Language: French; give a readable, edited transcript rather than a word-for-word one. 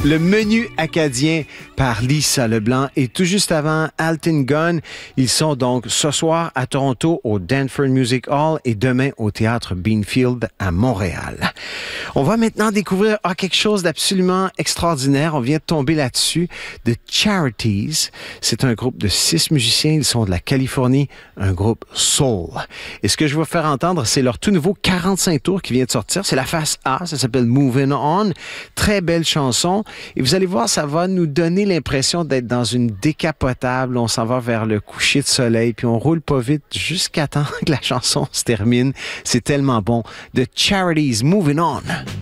Le menu acadien par Lisa Leblanc et tout juste avant Alton Gunn. Ils sont donc ce soir à Toronto au Danford Music Hall et demain au Théâtre Beanfield à Montréal. On va maintenant découvrir quelque chose d'absolument extraordinaire. On vient de tomber là-dessus. The Charities. C'est un groupe de 6 musiciens. Ils sont de la Californie, un groupe soul. Et ce que je vais faire entendre, c'est leur tout nouveau 45 tours qui vient de sortir. C'est la face A. Ça s'appelle Moving On. Très belle chanson. Et vous allez voir, ça va nous donner l'impression d'être dans une décapotable. On s'en va vers le coucher de soleil, puis on roule pas vite jusqu'à temps que la chanson se termine. C'est tellement bon. The Charities, Moving On.